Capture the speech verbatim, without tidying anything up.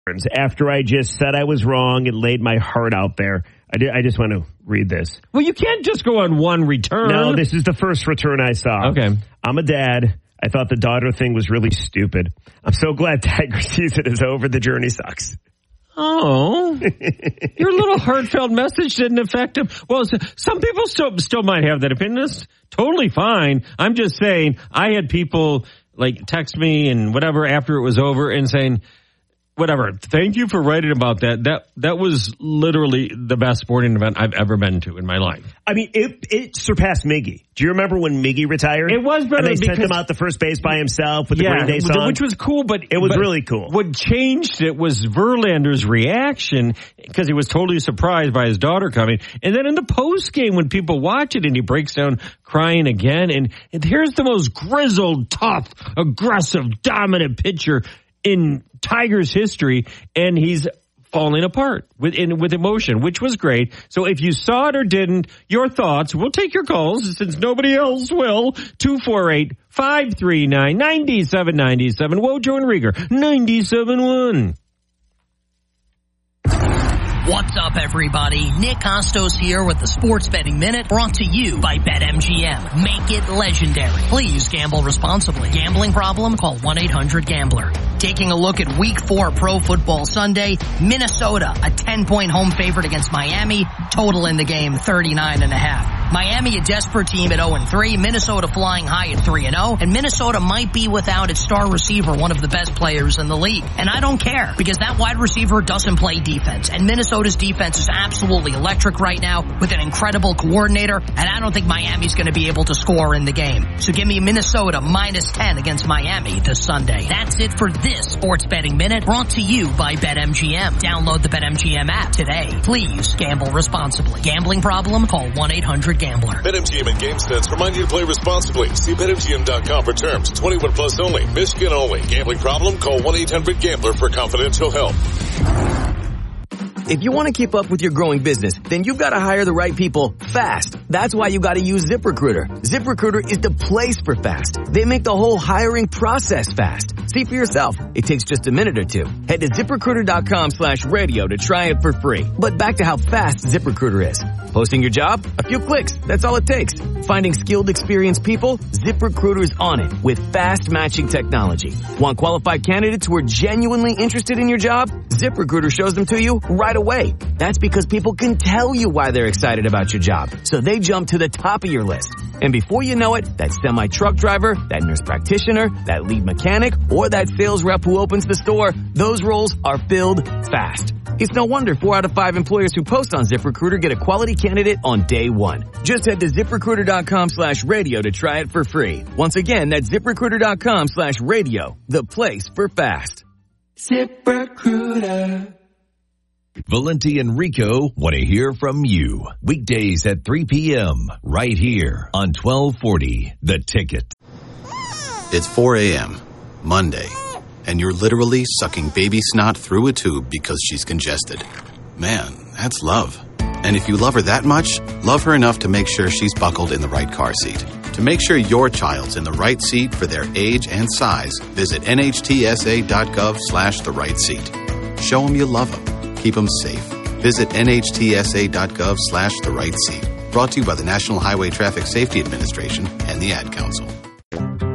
After I just said I was wrong and laid my heart out there, I, did, I just want to read this. Well, you can't just go on one return. No, this is the first return I saw. Okay. I'm a dad. I thought the daughter thing was really stupid. I'm so glad Tiger season is over. The journey sucks. Oh, your little heartfelt message didn't affect him. Well, some people still still might have that opinion. That's totally fine. I'm just saying, I had people like text me and whatever after it was over and saying, whatever, thank you for writing about that. That that was literally the best sporting event I've ever been to in my life. I mean, it it surpassed Miggy. Do you remember when Miggy retired? It was better. And they sent him out the first base by himself with the yeah, Green Day song. Which was cool, but it was but really cool. What changed it was Verlander's reaction, because he was totally surprised by his daughter coming. And then in the post game, when people watch it and he breaks down crying again, and, and here's the most grizzled, tough, aggressive, dominant pitcher in Tigers history, and he's falling apart with in, with emotion, which was great. So if you saw it or didn't, your thoughts, we'll take your calls since nobody else will. two four eight, five three nine, nine seven nine seven. Wojo and Rieger, ninety-seven point one. What's up, everybody? Nick Costos here with the Sports Betting Minute, brought to you by BetMGM. Make it legendary. Please gamble responsibly. Gambling problem? Call one eight hundred gambler. Taking a look at Week four Pro Football Sunday, Minnesota, a ten-point home favorite against Miami. Total in the game, thirty-nine and a half. Miami, a desperate team at oh and three. Minnesota flying high at three and oh. And Minnesota might be without its star receiver, one of the best players in the league. And I don't care, because that wide receiver doesn't play defense. And Minnesota's defense is absolutely electric right now with an incredible coordinator. And I don't think Miami's going to be able to score in the game. So give me Minnesota minus ten against Miami this Sunday. That's it for this Sports Betting Minute, brought to you by BetMGM. Download the BetMGM app today. Please gamble responsibly. Gambling problem? Call one eight hundred gambler. BetMGM and GameStats remind you to play responsibly. See Bet M G M dot com for terms. twenty-one plus only. Michigan only. Gambling problem? Call one eight hundred gambler for confidential help. If you want to keep up with your growing business, then you've got to hire the right people fast. That's why you got to use ZipRecruiter. ZipRecruiter is the place for fast. They make the whole hiring process fast. See for yourself. It takes just a minute or two. Head to ZipRecruiter.com slash radio to try it for free. But back to how fast ZipRecruiter is. Posting your job? A few clicks. That's all it takes. Finding skilled, experienced people? ZipRecruiter's on it with fast matching technology. Want qualified candidates who are genuinely interested in your job? ZipRecruiter shows them to you right away. That's because people can tell you why they're excited about your job, so they jump to the top of your list. And before you know it, that semi-truck driver, that nurse practitioner, that lead mechanic, or that sales rep who opens the store, those roles are filled fast. It's no wonder four out of five employers who post on ZipRecruiter get a quality candidate on day one. Just head to ZipRecruiter.com slash radio to try it for free. Once again, that's ZipRecruiter.com slash radio, the place for fast. ZipRecruiter. Valenti and Rico want to hear from you. Weekdays at three p.m. right here on twelve forty The Ticket. It's four a.m., Monday, and you're literally sucking baby snot through a tube because she's congested. Man, that's love. And if you love her that much, love her enough to make sure she's buckled in the right car seat. To make sure your child's in the right seat for their age and size, visit nhtsa.gov slash the right seat. Show them you love them. Keep them safe. Visit nhtsa.gov slash the right seat. Brought to you by the National Highway Traffic Safety Administration and the Ad Council.